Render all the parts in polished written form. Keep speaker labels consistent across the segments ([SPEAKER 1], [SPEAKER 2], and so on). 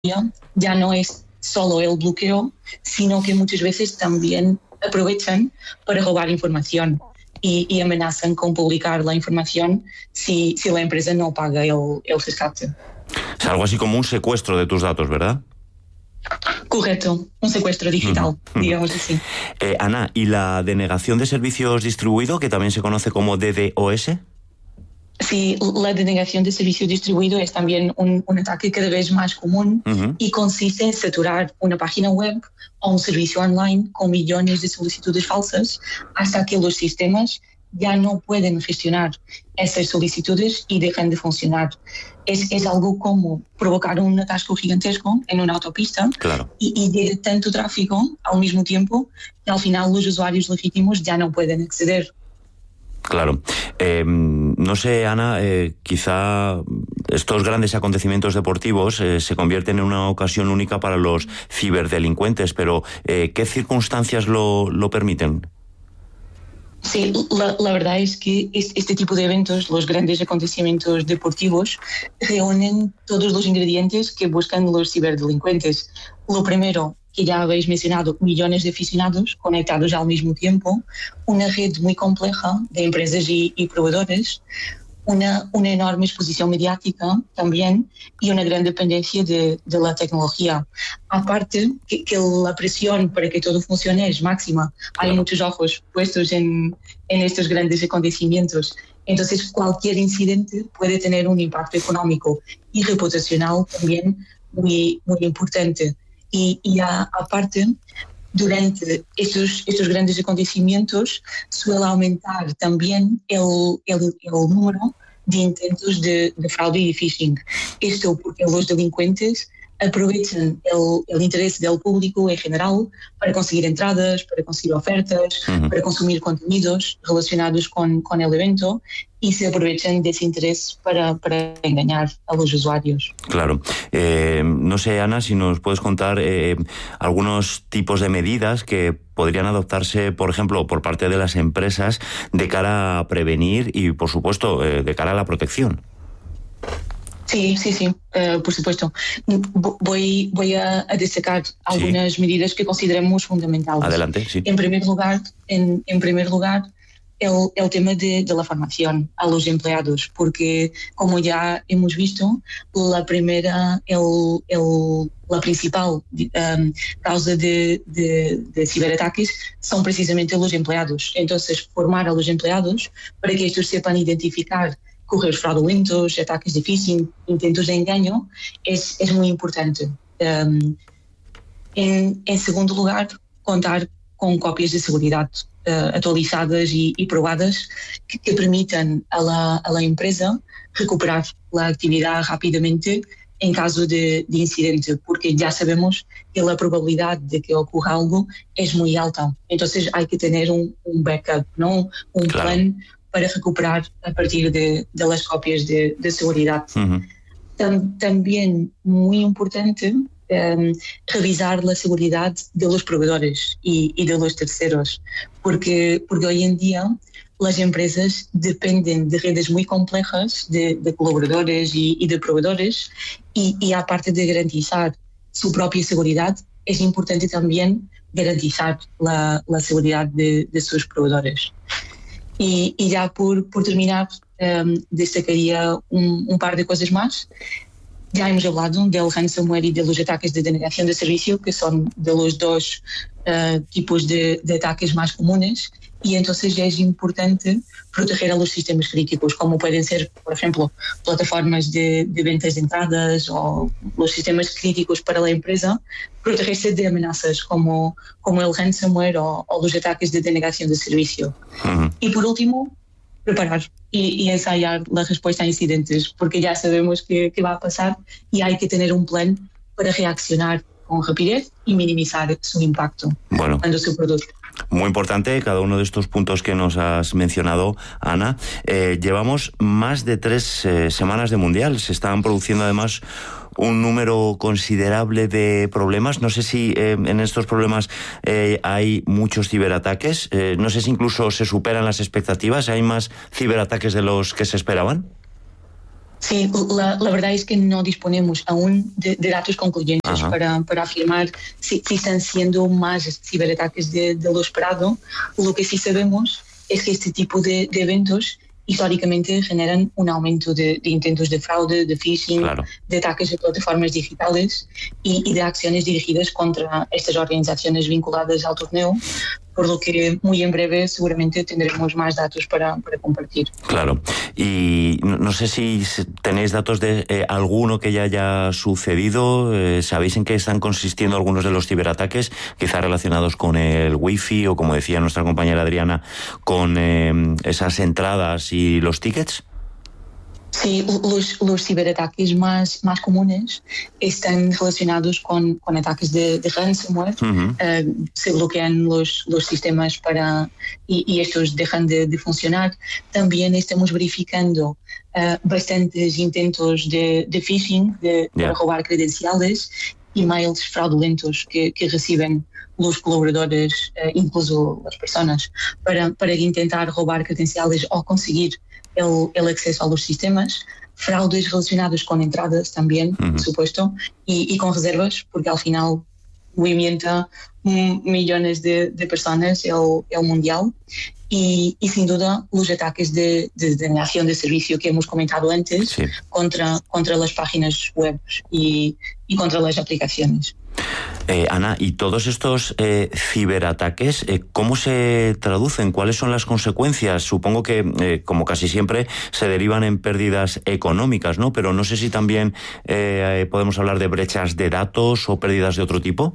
[SPEAKER 1] ya no es solo el bloqueo, sino que muchas veces también aprovechan para robar información y amenazan con publicar la información si la empresa no paga el rescate.
[SPEAKER 2] Es algo así como un secuestro de tus datos, ¿verdad?
[SPEAKER 1] Correcto, un secuestro digital, digamos así.
[SPEAKER 2] Ana, ¿y la denegación de servicios distribuido, que también se conoce como DDoS?
[SPEAKER 1] Sí, la denegación de servicio distribuido es también un ataque cada vez más común y consiste en saturar una página web o un servicio online con millones de solicitudes falsas hasta que los sistemas ya no pueden gestionar esas solicitudes y dejan de funcionar. Es algo como provocar un atasco gigantesco en una autopista.
[SPEAKER 2] Claro.
[SPEAKER 1] y de tanto tráfico al mismo tiempo que al final los usuarios legítimos ya no pueden acceder.
[SPEAKER 2] Claro. No sé, Ana, quizá estos grandes acontecimientos deportivos se convierten en una ocasión única para los ciberdelincuentes, pero ¿qué circunstancias lo permiten?
[SPEAKER 1] Sí, la verdad es que este tipo de eventos, los grandes acontecimientos deportivos, reúnen todos los ingredientes que buscan los ciberdelincuentes. Lo primero, que ya habéis mencionado, millones de aficionados conectados al mismo tiempo, una red muy compleja de empresas y proveedores, una enorme exposición mediática también y una gran dependencia de la tecnología. Aparte, que la presión para que todo funcione es máxima. Hay muchos ojos puestos en estos grandes acontecimientos. Entonces, cualquier incidente puede tener un impacto económico y reputacional también muy, muy importante. Y aparte, durante estos grandes acontecimientos suele aumentar también el número de intentos de fraude y de phishing. Esto porque los delincuentes aprovechan el interés del público en general para conseguir entradas, para conseguir ofertas, para consumir contenidos relacionados con el evento y se aprovechan de ese interés para engañar a los usuarios.
[SPEAKER 2] Claro. No sé, Ana, si nos puedes contar algunos tipos de medidas que podrían adoptarse, por ejemplo, por parte de las empresas de cara a prevenir y, por supuesto, de cara a la protección.
[SPEAKER 1] Sí, por supuesto. Voy a destacar algunas medidas que consideramos fundamentales.
[SPEAKER 2] Adelante, sí.
[SPEAKER 1] En primer lugar, el tema de la formación a los empleados, porque, como ya hemos visto, la principal causa de ciberataques son precisamente los empleados. Entonces, formar a los empleados para que estos sepan identificar correos fraudulentos, ataques de phishing, intentos de engaño, es muy importante. En segundo lugar, contar con cópias de seguridad actualizadas y probadas que permitan a la empresa recuperar la actividad rápidamente en caso de incidente, porque ya sabemos que la probabilidad de que ocurra algo es muy alta. Entonces hay que tener un backup, ¿no? Un plan para recuperar a partir de las copias de seguridad. También muy importante revisar la seguridad de los proveedores y de los terceros, porque hoy en día las empresas dependen de redes muy complejas de colaboradores y de proveedores y aparte de garantizar su propia seguridad, es importante también garantizar la seguridad de sus proveedores. Y ya por terminar, destacaría un par de cosas más. Ya hemos hablado del ransomware y de los ataques de denegación de servicio, que son de los dos tipos de ataques más comunes, y entonces ya es importante proteger a los sistemas críticos, como pueden ser, por ejemplo, plataformas de ventas de entradas o los sistemas críticos para la empresa, protegerse de amenazas como el ransomware o los ataques de denegación de servicio. Y por último, preparar y ensayar la respuesta a incidentes, porque ya sabemos que va a pasar y hay que tener un plan para reaccionar con rapidez y minimizar su impacto cuando se produce.
[SPEAKER 2] Muy importante cada uno de estos puntos que nos has mencionado, Ana. Llevamos más de 3 semanas de Mundial. Se están produciendo además un número considerable de problemas. No sé si en estos problemas hay muchos ciberataques. No sé si incluso se superan las expectativas. ¿Hay más ciberataques de los que se esperaban?
[SPEAKER 1] Sí, la verdad es que no disponemos aún de datos concluyentes para afirmar si están siendo más ciberataques de lo esperado. Lo que sí sabemos es que este tipo de eventos históricamente generan un aumento de intentos de fraude, de phishing,
[SPEAKER 2] claro,
[SPEAKER 1] de ataques a plataformas digitales y de acciones dirigidas contra estas organizaciones vinculadas al torneo, por lo que muy en breve seguramente tendremos más datos para compartir.
[SPEAKER 2] Claro, y no sé si tenéis datos de alguno que ya haya sucedido. ¿Sabéis en qué están consistiendo algunos de los ciberataques, quizá relacionados con el wifi o, como decía nuestra compañera Adriana, con esas entradas y los tickets?
[SPEAKER 1] Sí, los ciberataques más comunes están relacionados con ataques de ransomware. Se bloquean los sistemas y estos dejan de funcionar. También estamos verificando bastantes intentos de phishing, para robar credenciales, emails fraudulentos que reciben los colaboradores, incluso las personas, para intentar robar credenciales o conseguir el acceso a los sistemas, fraudes relacionadas con entradas también, por supuesto, y con reservas, porque al final movimenta millones de personas el mundial, y sin duda los ataques de negación de servicio que hemos comentado antes, sí, contra las páginas web y contra las aplicaciones.
[SPEAKER 2] Ana, ¿y todos estos ciberataques, cómo se traducen? ¿Cuáles son las consecuencias? Supongo que, como casi siempre, se derivan en pérdidas económicas, ¿no? Pero no sé si también podemos hablar de brechas de datos o pérdidas de otro tipo.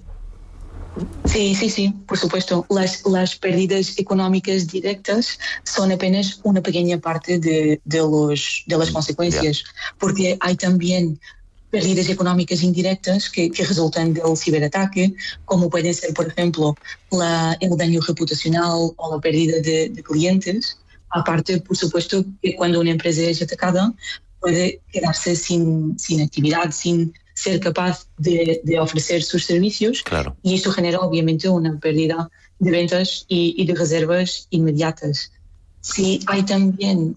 [SPEAKER 1] Sí, por supuesto. Las pérdidas económicas directas son apenas una pequeña parte de las consecuencias, porque hay también pérdidas económicas indirectas que resultan del ciberataque, como pueden ser, por ejemplo, el daño reputacional o la pérdida de clientes. Aparte, por supuesto, que cuando una empresa es atacada puede quedarse sin actividad, sin ser capaz de ofrecer sus servicios. Claro. Y esto genera obviamente una pérdida de ventas y de reservas inmediatas. Sí, hay también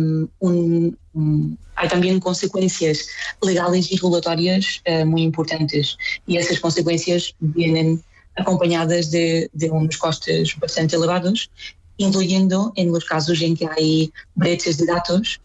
[SPEAKER 1] consecuencias legales y regulatorias muy importantes, y esas consecuencias vienen acompañadas de unos costes bastante elevados, incluyendo en los casos en que hay brechas de datos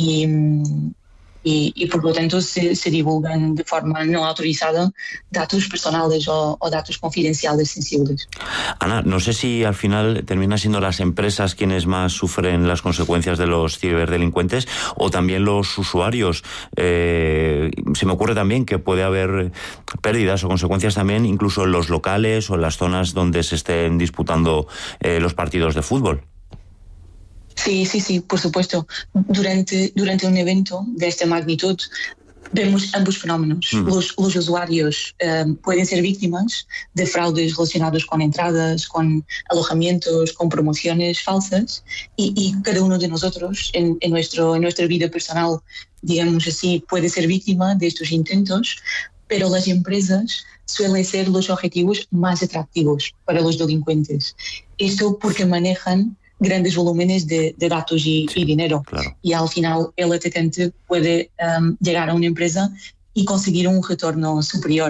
[SPEAKER 1] y por lo tanto se divulgan de forma no autorizada datos personales o datos confidenciales sensibles.
[SPEAKER 2] Ana, no sé si al final terminan siendo las empresas quienes más sufren las consecuencias de los ciberdelincuentes o también los usuarios. Se me ocurre también que puede haber pérdidas o consecuencias también incluso en los locales o en las zonas donde se estén disputando los partidos de fútbol.
[SPEAKER 1] Sí, por supuesto. Durante un evento de esta magnitud vemos ambos fenómenos. Los usuarios pueden ser víctimas de fraudes relacionados con entradas, con alojamientos, con promociones falsas, y cada uno de nosotros en nuestra vida personal, digamos así, puede ser víctima de estos intentos, pero las empresas suelen ser los objetivos más atractivos para los delincuentes. Esto porque manejan grandes volúmenes de datos y dinero. Claro. Y al final el atacante puede llegar a una empresa y conseguir un retorno superior.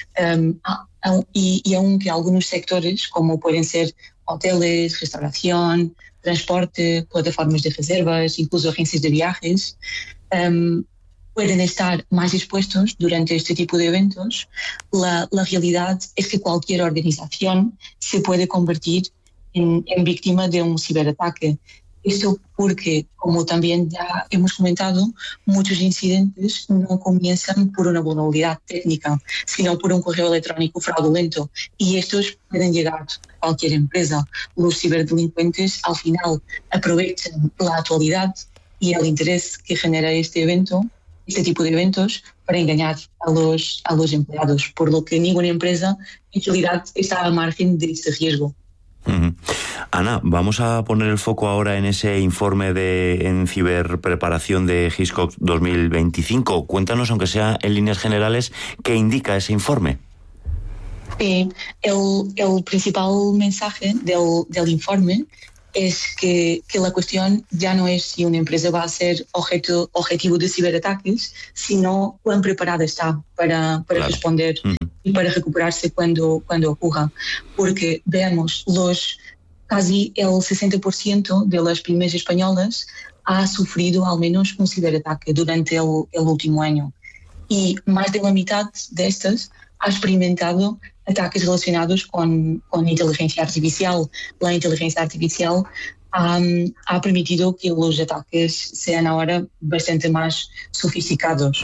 [SPEAKER 1] Y aunque algunos sectores, como pueden ser hoteles, restauración, transporte, plataformas de reservas, incluso agencias de viajes, pueden estar más expuestos durante este tipo de eventos, la realidad es que cualquier organización se puede convertir en víctima de un ciberataque. Esto porque, como también ya hemos comentado, muchos incidentes no comienzan por una vulnerabilidad técnica, sino por un correo electrónico fraudulento, y estos pueden llegar a cualquier empresa. Los ciberdelincuentes al final aprovechan la actualidad y el interés que genera este tipo de eventos, para engañar a los empleados, por lo que ninguna empresa en realidad está al margen de este riesgo.
[SPEAKER 2] Ana, vamos a poner el foco ahora en ese informe en ciberpreparación de Hiscox 2025. Cuéntanos, aunque sea en líneas generales, qué indica ese informe.
[SPEAKER 1] El principal mensaje del informe es que la cuestión ya no es si una empresa va a ser objetivo de ciberataques, sino cuán preparada está para responder y para recuperarse cuando ocurra. Porque veamos, casi el 60% de las pymes españolas ha sufrido al menos un ciberataque durante el último año. Y más de la mitad de estas ha experimentado ataques relacionados con inteligencia artificial. La inteligencia artificial ha permitido que los ataques sean ahora bastante más sofisticados.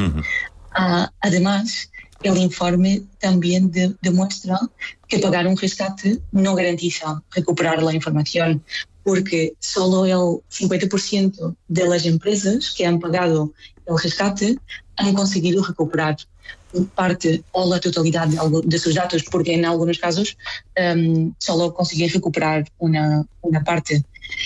[SPEAKER 1] Además, el informe también demuestra que pagar un rescate no garantiza recuperar la información, porque solo el 50% de las empresas que han pagado el rescate han conseguido recuperar parte o la totalidad de sus datos, porque en algunos casos solo consiguen recuperar una parte.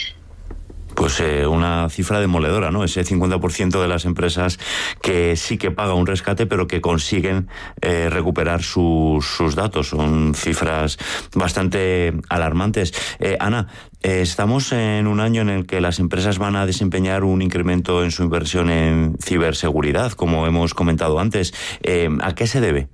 [SPEAKER 2] Pues una cifra demoledora, ¿no? Ese 50% de las empresas que sí que paga un rescate, pero que consiguen recuperar sus datos. Son cifras bastante alarmantes. Ana, estamos en un año en el que las empresas van a desempeñar un incremento en su inversión en ciberseguridad, como hemos comentado antes. ¿A qué se debe?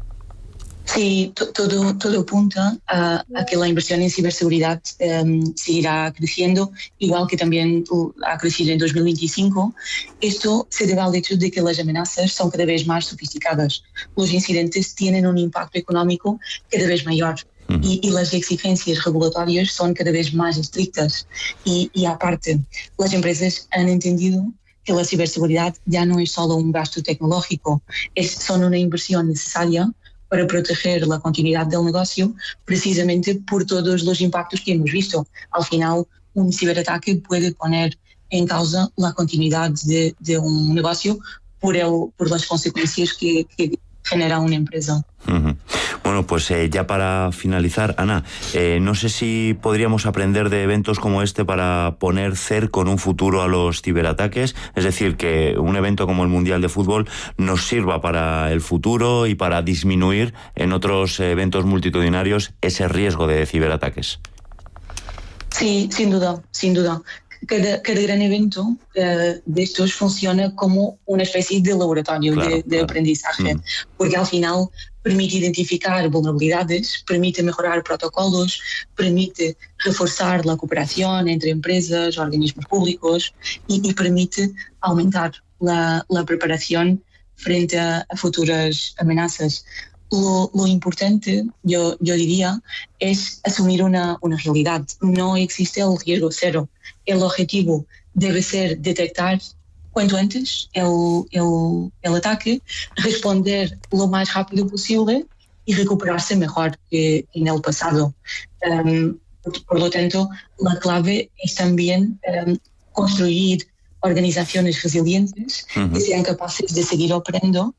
[SPEAKER 1] Sí, todo apunta a que la inversión en ciberseguridad seguirá creciendo, igual que también ha crecido en 2025. Esto se debe al hecho de que las amenazas son cada vez más sofisticadas. Los incidentes tienen un impacto económico cada vez mayor y las exigencias regulatorias son cada vez más estrictas. Y aparte, las empresas han entendido que la ciberseguridad ya no es solo un gasto tecnológico, son una inversión necesaria para proteger la continuidad del negocio, precisamente por todos los impactos que hemos visto. Al final, un ciberataque puede poner en causa la continuidad de un negocio por las consecuencias que genera una empresa.
[SPEAKER 2] Bueno, pues ya para finalizar, Ana, no sé si podríamos aprender de eventos como este para poner cerco en un futuro a los ciberataques, es decir, que un evento como el Mundial de Fútbol nos sirva para el futuro y para disminuir en otros eventos multitudinarios ese riesgo de ciberataques.
[SPEAKER 1] Sí, sin duda. Cada gran evento de estos funciona como una especie de laboratorio de aprendizaje, porque al final permite identificar vulnerabilidades, permite mejorar protocolos, permite reforzar la cooperación entre empresas, organismos públicos y permite aumentar la preparación frente a futuras amenazas. Lo importante, yo diría, es asumir una realidad. No existe el riesgo cero. El objetivo debe ser detectar cuanto antes el ataque, responder lo más rápido posible y recuperarse mejor que en el pasado. Por lo tanto, la clave es también construir organizaciones resilientes que sean capaces de seguir operando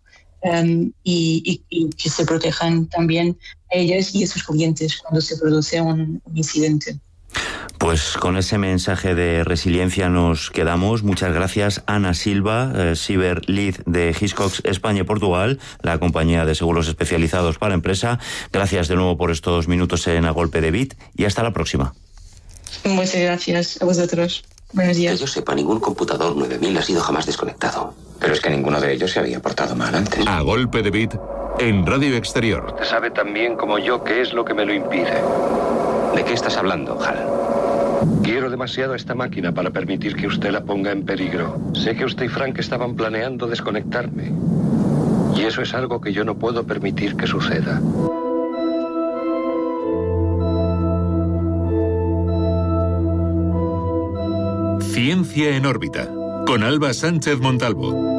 [SPEAKER 1] y que se protejan también a ellas y a sus clientes cuando se produce un incidente.
[SPEAKER 2] Pues con ese mensaje de resiliencia nos quedamos. Muchas gracias, Ana Silva, Cyber Lead de Hiscox España y Portugal, la compañía de seguros especializados para empresa. Gracias de nuevo por estos minutos en A Golpe de Bit y hasta la próxima.
[SPEAKER 1] Muchas gracias a vosotros. Buenos días.
[SPEAKER 3] Que yo sepa, ningún computador 9000 ha sido jamás desconectado. Pero es que ninguno de ellos se había portado mal antes.
[SPEAKER 4] A Golpe de Bit en Radio Exterior.
[SPEAKER 5] Usted sabe tan bien como yo qué es lo que me lo impide.
[SPEAKER 3] ¿De qué estás hablando, Hal?
[SPEAKER 5] Quiero demasiado esta máquina para permitir que usted la ponga en peligro. Sé que usted y Frank estaban planeando desconectarme. Y eso es algo que yo no puedo permitir que suceda.
[SPEAKER 4] Ciencia en órbita, con Alba Sánchez Montalvo.